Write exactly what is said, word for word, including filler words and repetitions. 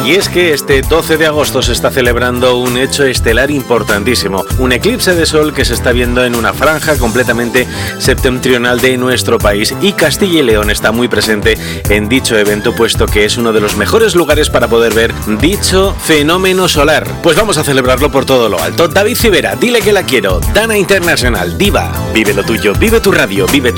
Y es que este doce de agosto se está celebrando un hecho estelar importantísimo, un eclipse de sol que se está viendo en una franja completamente septentrional de nuestro país, y Castilla y León está muy presente en dicho evento, puesto que es uno de los mejores lugares para poder ver dicho fenómeno solar. Pues vamos a celebrarlo por todo lo alto. David Civera, dile que la quiero. Dana Internacional, Diva, vive lo tuyo, vive tu radio, vive tu